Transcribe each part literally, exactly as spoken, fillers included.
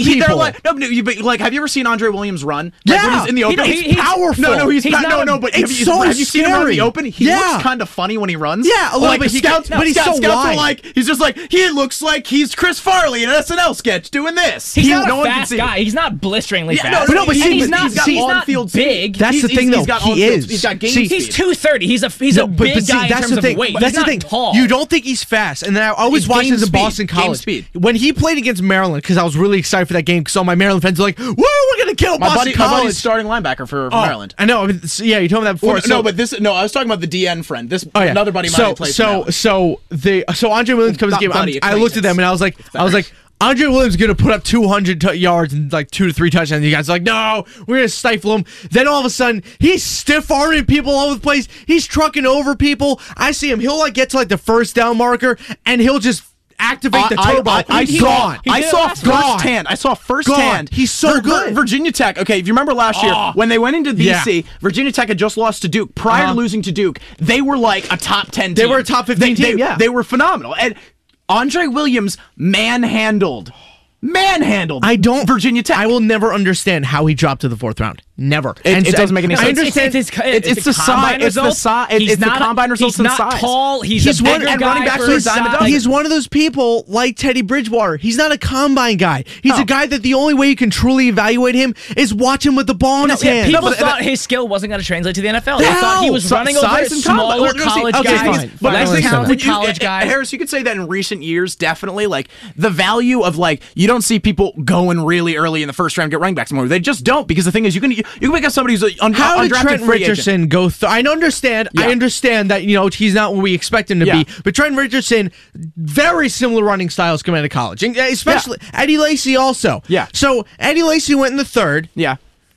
he, people. Like, no, no, you, but like, have you ever seen Andre Williams run? Yeah, like, when he's in the open. He, he's, he's powerful. No, no, he's, he's pa- not, no, no. But it's have you, so have you seen him run in the scary. open? He yeah. looks kind of funny when he runs. Yeah, a little like, bit. He scouts, got, but he's scouts, so scouts wide. are like, he's just like, he looks like he's Chris Farley in an S N L sketch doing this. He's he, not no a fast guy. He's not blisteringly yeah, fast. No, no, but and see, he's but not. he's got He's not on-field big. That's he's, the thing, he's, though. He's got he is. He's got game See, speed. He's two thirty. He's a he's no, a but, big but see, guy in that's terms the of thing. weight. That's he's the not thing. tall. You don't think he's fast, and then I always It's watched game this in speed. Boston Game College. speed. When he played against Maryland, because I was really excited for that game, because all my Maryland fans were like, "Woo, we're gonna kill my Boston buddy, College." my buddy's starting linebacker for, for oh, Maryland. I know. I mean, so, yeah, you told me that before. Well, so, no, but this no, I was talking about the D N friend. This oh, yeah. another buddy of so, mine plays. So so the so Andre Williams comes Not to the game. buddy, I'm- I looked at them and I was like, I was like. Andre Williams is going to put up two hundred t- yards and like two to three touchdowns. You guys are like, no, we're going to stifle him. Then all of a sudden, he's stiff-arming people all over the place. He's trucking over people. I see him. He'll like get to like the first down marker, and he'll just activate the I- turbo. I, I, I He's saw, gone. I saw last week. firsthand. I saw firsthand. Gone. He's so Vir- good. Vir- Virginia Tech. Okay, if you remember last year Oh. when they went into B C, Yeah. Virginia Tech had just lost to Duke. Prior Uh-huh. to losing to Duke, they were like a top ten team. They were a top fifteen They- team, they- yeah. They were phenomenal. And Andre Williams manhandled. Manhandled. I don't. Virginia Tech. I will never understand how he dropped to the fourth round. Never. It, And it so- doesn't make any I sense. understand. It's, it's, it's, It's- it's the combine size- it's the results. size- it's- He's it's the not- combine results He's and not size. tall. He's, He's a one- bigger and guy running backs for are a his dime a size. dozen. He's one of those people like Teddy Bridgewater. He's not a combine guy. He's Oh. a guy that the only way you can truly evaluate him is watch him with the ball in his Yeah, hand. people No, but- thought his skill wasn't going to translate to the N F L. They The thought he hell? was Si- running over size and combine. smaller Well, no, see, college okay, guys, fine, but less I understand talented But you- college uh, guys. Harris, you could say that in recent years, definitely, like the value of like you don't see people going really early in the first round get running backs anymore. They just don't because the thing is you can you, you can pick up somebody who's an un- How did undrafted Trent free agent. Richardson go through? I understand. Yeah. I understand that you know he's not what we expect him to Yeah. be. But Trent Richardson, very similar running styles coming out of college, and especially Eddie Lacy also. Yeah. So Eddie Lacy went in the third. Yeah.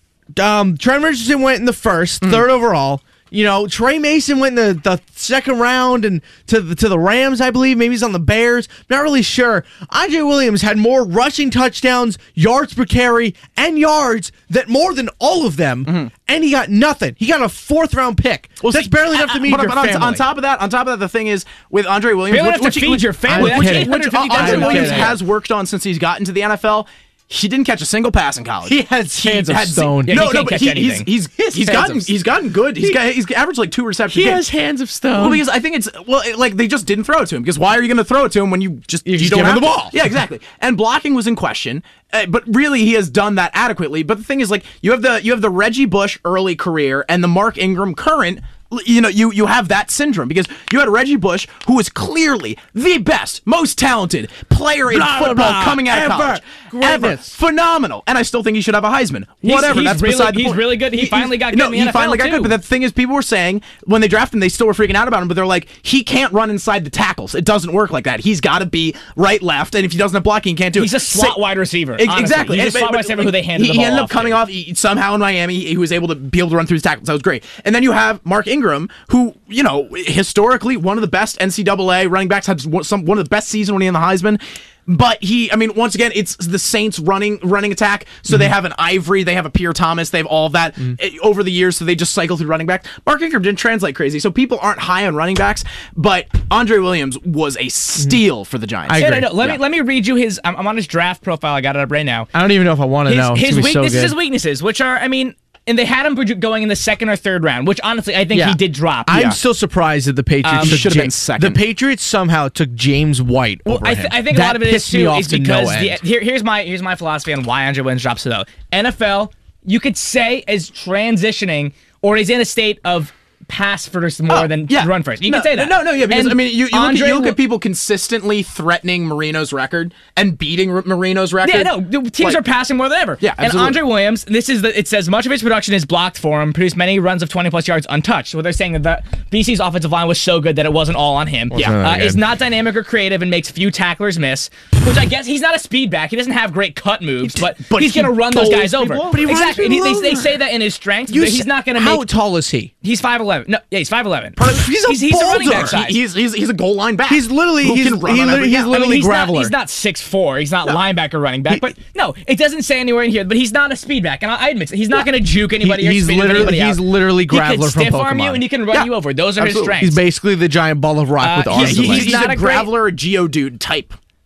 Um, Trent Richardson went in the first, Mm-hmm. third overall. You know, Trey Mason went in the, the second round and to the to the Rams, I believe. Maybe he's on the Bears. Not really sure. Andre Williams had more rushing touchdowns, yards per carry, and yards that more than all of them, Mm-hmm. and he got nothing. He got a fourth round pick. Well, that's see, barely enough to uh, meet but, your but on, family. on top of that, on top of that, the thing is with Andre Williams, Barely which, enough to which- feed your family. I'm That's kidding. which, eight hundred uh, fifty Andre thousand Williams kidding. has worked on since he's gotten to the N F L. He didn't catch a single pass in college. he has hands of had- stone. Yeah, no, he no, can't but catch he, anything. he's he's His he's hands gotten of- he's gotten good. He's got he's averaged like two receptions. He a game. has hands of stone. Well, because I think it's well, it, like they just didn't throw it to him. Because why are you going to throw it to him when you just You you just don't give him have the to? ball. Yeah, exactly. And blocking was in question, uh, but really he has done that adequately. But the thing is, like you have the you have the Reggie Bush early career and the Mark Ingram current. You know, you you have that syndrome because you had Reggie Bush, who was clearly the best, most talented player in Blah, blah, football blah. coming out of Ever. college. Ever. Greatness. Phenomenal. And I still think he should have a Heisman. He's- Whatever. he's that's really- beside the he's point. really good. He finally got good no, in the he N F L finally got too. good. But the thing is, people were saying when they drafted him, they still were freaking out about him. But they're like, he can't run inside the tackles. It doesn't work like that. He's got to be right, left, and if he doesn't have blocking, he can't do He's it. a slot Sa- wide receiver. Ex- honestly. Exactly. He's a And- slot but- wide receiver who they handed he, the ball he ended up off coming to. off he, somehow in Miami. He, he was able to be able to run through his tackles. That was great. And then you have Mark Ingram, who you know historically one of the best N C double A running backs, had one- some one of the best seasons when he in the Heisman. But he, I mean, once again, it's the Saints running running attack. So Mm-hmm. they have an Ivory, they have a Pierre Thomas, they have all of that eh, over the years. So they just cycle through running back. Mark Ingram didn't translate crazy, so people aren't high on running backs. But Andre Williams was a steal for the Giants. I Yeah, agree. no, no, let Yeah. me let me read you his. I'm, I'm on his draft profile. I got it up right now. I don't even know if I want to His, know. It's his gonna be weak, so this is good. his weaknesses, which are, I mean, and they had him going in the second or third round, which honestly I think Yeah. he did drop. I'm Yeah. still surprised that the Patriots Um, took should have Ja- been second. The Patriots somehow took James White Well, over I, th- him. I think that a lot of it is pissed me too off is to no because the, end. here, here's my here's my philosophy on why Andre Williams drops to though. N F L, you could say is transitioning or he's in a state of pass first more Oh, than yeah. run first. You no, can say that. No, no, yeah, because And I mean, you, you, look, at, Andre you look Wi- at people consistently threatening Marino's record and beating R- Marino's record. Yeah, no, the teams Like- are passing more than ever. Yeah, and absolutely. Andre Williams, this is the, it says much of his production is blocked for him, produced many runs of twenty plus yards untouched. So they're saying that the B C's offensive line was so good that it wasn't all on him. Yeah. uh, that is good. not dynamic or creative and makes few tacklers miss. Which I guess he's not a speed back. He doesn't have great cut moves, but, But he's he going to run those bowls guys over. people over. But he runs exactly. And he, people they, they over. say that in his strength, You but he's s- not going to How make. tall is he? He's five eleven. No, yeah, he's five eleven. He's a he's, he's a running back boulder. size. He's, he's he's a goal line back. He's literally who he's can run he on literally, every he's down. literally he's graveler. Not, he's not six foot four. He's not linebacker running back. But no, it doesn't say anywhere in here. But he's not a speed back, and I, I admit it. He's not going to juke anybody. He- or he's spin literally- anybody he's out. literally He can Graveler from stiff arm you, Pokemon. and he can run Yeah, you over. Those are his absolutely. strengths. He's basically the giant ball of rock Uh, with he's- arms He's, and he's, legs. he's not a a great- Graveler or Geodude type.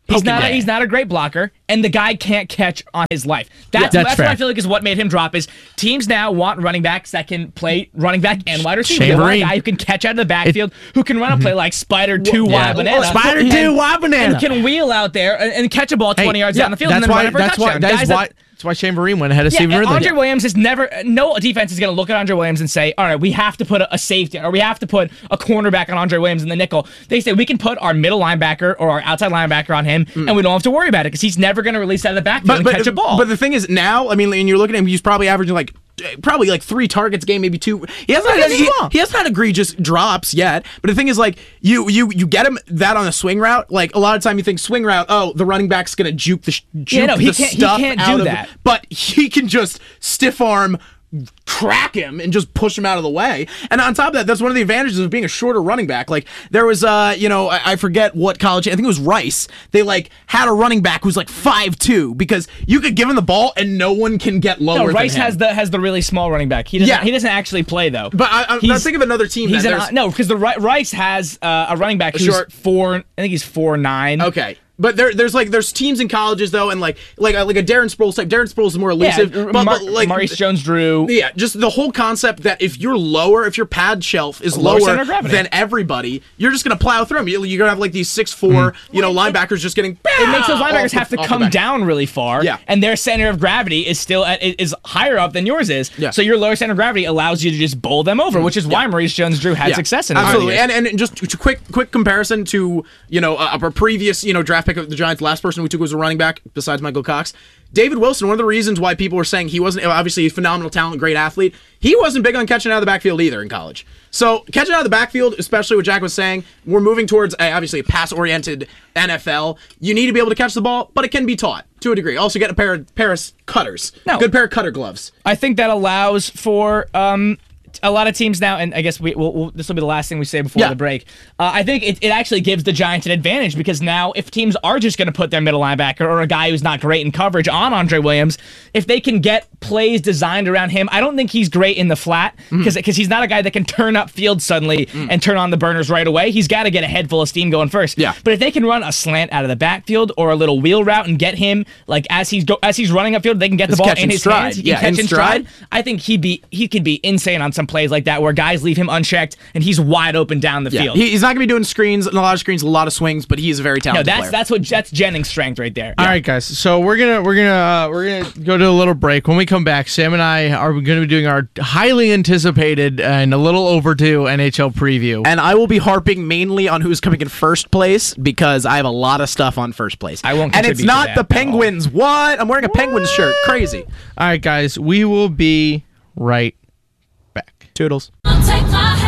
He's poking not. A, guy. he's not a great blocker, and the guy can't catch on his life. That's, Yeah, that's that's what fair. I feel like is what made him drop. Is teams now want running backs that can play running back and wide receiver. They want a Chamberlain. guy who can catch out of the backfield, who can run a play like Spider Two yeah. Wide Banana, Spider and- two, wide banana. and can wheel out there and, and catch a ball twenty Hey, yards yeah, down the field and That's then why. run it for a That's why. touchdown. That's Guys why. that- That's why Chamberlain went ahead of Yeah, Stephen and Ridley. Andre Williams is never. No defense is going to look at Andre Williams and say, "All right, we have to put a, a safety or we have to put a cornerback on Andre Williams in the nickel." They say we can put our middle linebacker or our outside linebacker on him, and we don't have to worry about it because he's never going to release out of the backfield and catch a ball. But the thing is, now, I mean, and you're looking at him, he's probably averaging like probably like three targets a game, maybe two. He hasn't had, That's he, small. he hasn't had egregious drops yet. But the thing is, like, you you you get him that on a swing route. Like a lot of time, you think swing route. Oh, the running back's gonna juke the sh- juke Yeah, no, he the can't- he stuff can't out do of that. But he can just stiff arm. Crack him and just push him out of the way. And on top of that, that's one of the advantages of being a shorter running back. Like there was, uh, you know, I, I forget what college. I think it was Rice. They like had a running back who's like five two because you could give him the ball and no one can get lower. no, than Rice him. has the has the really small running back. He doesn't. Yeah. He doesn't actually play though. But I, I'm He's- not thinking of another team. He's that an, there's- no, because the Ri- Rice has uh, a running back who's short- four. I think he's four nine. Okay. But there, there's like there's teams in colleges though, and like like a, like a Darren Sproles type. Darren Sproles is more elusive, Yeah, but, Mar- but like Maurice Jones-Drew. Yeah, just the whole concept that if you're lower, if your pad shelf is Lower lower center of gravity. than everybody, you're just gonna plow through them. You- You're gonna have like these six four, you know, linebackers just getting. It makes those off linebackers the- have to off the come back. down really far, Yeah. and their center of gravity is still at, is higher up than yours is. Yeah. So your lower center of gravity allows you to just bowl them over, which is why Maurice Jones-Drew had Yeah, success in it. absolutely. And and just to quick quick comparison to you know a, a previous you know draft pick of the Giants. Last person we took was a running back besides Michael Cox. David Wilson. One of the reasons why people were saying he wasn't obviously a phenomenal talent, great athlete. He wasn't big on catching out of the backfield either in college. So catching out of the backfield, especially what Jack was saying, we're moving towards a, obviously a pass-oriented N F L. You need to be able to catch the ball, but it can be taught to a degree. Also, get a pair of, pair of cutters, No. good pair of cutter gloves. I think that allows for um, a lot of teams now, and I guess we we'll, we'll, this will be the last thing we say before Yeah. the break. Uh, I think it, it actually gives the Giants an advantage because now if teams are just going to put their middle linebacker or a guy who's not great in coverage on Andre Williams, if they can get plays designed around him, I don't think he's great in the flat because Mm. because he's not a guy that can turn up field suddenly and turn on the burners right away. He's got to get a head full of steam going first. Yeah. But if they can run a slant out of the backfield or a little wheel route and get him like as he's go, as he's running upfield, they can get the Just ball catch in in his stride. hands. He can Yeah, catch in in stride. stride. I think he'd be he could be insane on some plays like that where guys leave him unchecked and he's wide open down the Yeah, field. he, he's not going to be doing screens, a lot of screens, a lot of swings, but he's a very no, talented that's player. that's what that's Jennings' strength right there. All right, guys. So we're gonna we're gonna uh, we're gonna go to a little break. When we come back, Sam and I are going to be doing our highly anticipated and a little overdue N H L preview. And I will be harping mainly on who's coming in first place because I have a lot of stuff on first place. I won't And it's contribute to not that the at all. Penguins. What? I'm wearing a Penguins shirt. Crazy. All right, guys. We will be right back. Toodles. Take my hand.